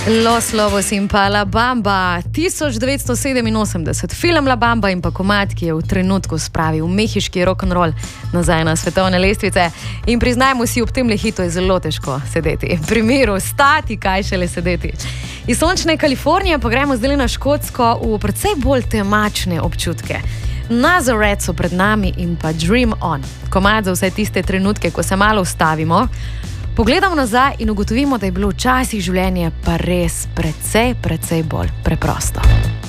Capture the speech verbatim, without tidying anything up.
Los Lobos in pa La Bamba, tisoč devetsto sedeminosemdeset, film La Bamba in pa komad, ki je v trenutku spravil mehiški rock'n'roll nazaj na svetovne lestvice. In priznajmo si, ob tem lehitu je zelo težko sedeti. V primeru stati, kaj šele sedeti. Iz sončne Kalifornije pa gremo zdaj na Škotsko v precej bolj temačne občutke. Nazareth so pred nami in pa Dream On. Komad za vse tiste trenutke, ko se malo ustavimo, pogledamo nazaj in ugotovimo, da je bilo včasih življenje pa res precej, precej bolj preprosto.